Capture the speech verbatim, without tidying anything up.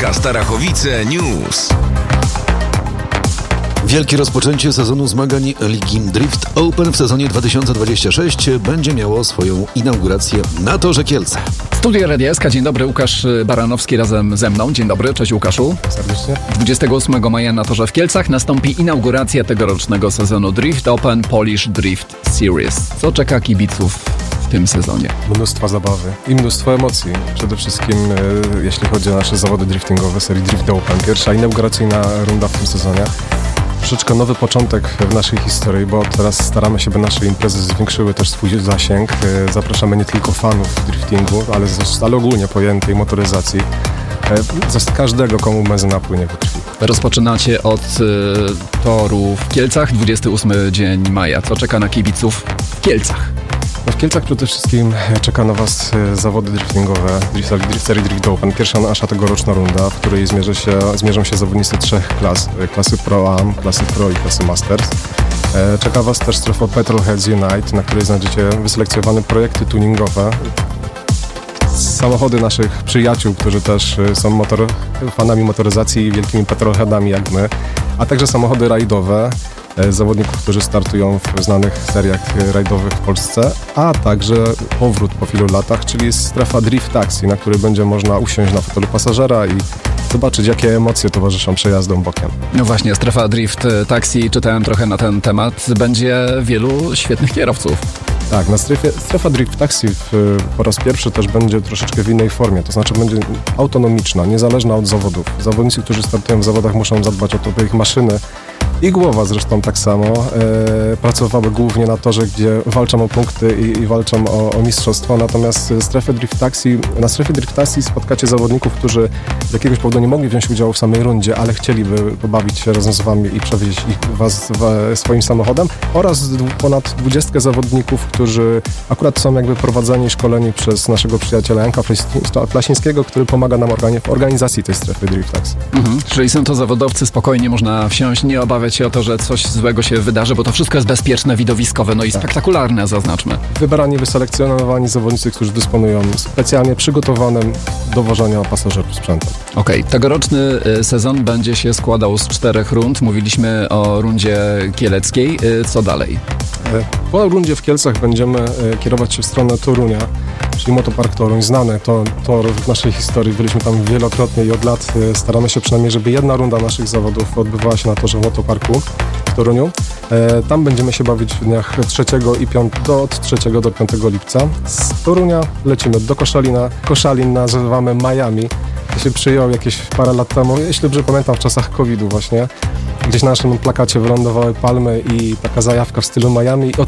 Podcast Rachowice News. Wielkie rozpoczęcie sezonu zmagań Ligi Drift Open w sezonie dwa tysiące dwudziestym szóstym będzie miało swoją inaugurację na Torze Kielce. Studio Radia S K, dzień dobry, Łukasz Baranowski razem ze mną. Dzień dobry, cześć Łukaszu. Serdecznie. dwudziestego ósmego maja na Torze w Kielcach nastąpi inauguracja tegorocznego sezonu Drift Open Polish Drift Series. Co czeka kibiców w tym sezonie? Mnóstwo zabawy i mnóstwo emocji. Przede wszystkim e, jeśli chodzi o nasze zawody driftingowe serii Drift Open. Pierwsza inauguracyjna runda w tym sezonie. Troszeczkę nowy początek w naszej historii, bo teraz staramy się, by nasze imprezy zwiększyły też swój zasięg. E, zapraszamy nie tylko fanów driftingu, ale, ale ogólnie pojętej motoryzacji. E, za każdego, komu benzyna płynie we krwi. Rozpoczynacie od y, toru w Kielcach, dwudziesty ósmy dzień maja. Co czeka na kibiców w Kielcach? No w Kielcach przede wszystkim czeka na Was zawody driftingowe serii Drift Open. Pierwsza nasza tegoroczna runda, w której zmierzy się, zmierzą się zawodnicy trzech klas. Klasy Pro Am, klasy Pro i klasy Masters. Czeka Was też strefa Petrolheads Unite, na której znajdziecie wyselekcjonowane projekty tuningowe. Samochody naszych przyjaciół, którzy też są motor, fanami motoryzacji i wielkimi petrolheadami jak my, a także samochody rajdowe zawodników, którzy startują w znanych seriach rajdowych w Polsce, a także powrót po wielu latach, czyli strefa Drift Taxi, na której będzie można usiąść na fotelu pasażera i zobaczyć, jakie emocje towarzyszą przejazdom bokiem. No właśnie, strefa Drift Taxi, czytałem trochę na ten temat, będzie wielu świetnych kierowców. Tak, na strefie, strefa Drift Taxi w, po raz pierwszy też będzie troszeczkę w innej formie, to znaczy będzie autonomiczna, niezależna od zawodów. Zawodnicy, którzy startują w zawodach, muszą zadbać o to, by ich maszyny i głowa zresztą tak samo e, pracowały głównie na torze, gdzie walczą o punkty i, i walczą o, o mistrzostwo, natomiast strefę Drift Taxi, na strefie Drift Taxi spotkacie zawodników, którzy z jakiegoś powodu nie mogli wziąć udziału w samej rundzie, ale chcieliby pobawić się razem z Wami i przewieźć ich, Was w, swoim samochodem, oraz ponad dwudziestkę zawodników, którzy akurat są jakby prowadzeni i szkoleni przez naszego przyjaciela Janka Flasińskiego, który pomaga nam w organizacji tej strefy Drift Taxi. Mhm. Czyli są to zawodowcy, spokojnie można wsiąść, nie obawiać się o to, że coś złego się wydarzy, bo to wszystko jest bezpieczne, widowiskowe, no i tak. Spektakularne, zaznaczmy. Wybrani, wyselekcjonowani zawodnicy, którzy dysponują specjalnie przygotowanym do wożenia pasażerów sprzętem. Okej, okay. Tegoroczny sezon będzie się składał z czterech rund. Mówiliśmy o rundzie kieleckiej. Co dalej? Po rundzie w Kielcach będziemy kierować się w stronę Torunia, czyli Motopark Toruń, znany to tor w naszej historii. Byliśmy tam wielokrotnie i od lat staramy się przynajmniej, żeby jedna runda naszych zawodów odbywała się na torze w Motoparku w Toruniu. Tam będziemy się bawić w dniach trzeciego i piątego, od trzeciego do piątego lipca. Z Torunia lecimy do Koszalina. Koszalin nazywamy Miami. To się przyjął jakieś parę lat temu, jeśli dobrze pamiętam, w czasach kowida właśnie. Gdzieś na naszym plakacie wylądowały palmy i taka zajawka w stylu Miami. I od